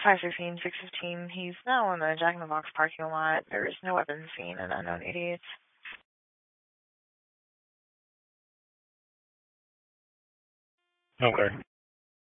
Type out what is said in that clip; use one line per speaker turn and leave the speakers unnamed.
516, 615. He's now in the Jack in the Box parking lot. There is no weapons seen in unknown idiots.
Okay.